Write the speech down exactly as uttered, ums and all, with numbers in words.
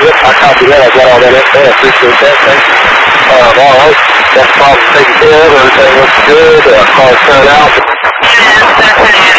Yep, I copied that. I got all that info. I appreciate that. Thank you. Um, all right. That problem taken care of. Everything looks good. Uh, car's turned out. Yes, that's it.